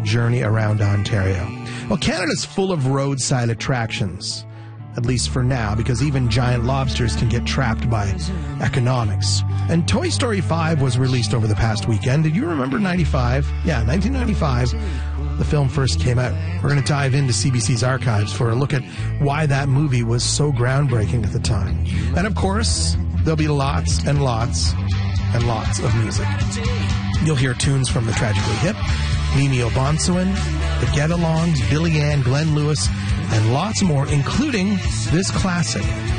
journey around Ontario. Well, Canada's full of roadside attractions, at least for now, because even giant lobsters can get trapped by economics. And Toy Story 5 was released over the past weekend. Did you remember 95? Yeah, 1995, the film first came out. We're going to dive into CBC's archives for a look at why that movie was so groundbreaking at the time. And of course, there'll be lots and lots and lots of music. You'll hear tunes from the Tragically Hip, Mimi Obansoin, the Get-Alongs, Billy Ann, Glenn Lewis, and lots more, including this classic.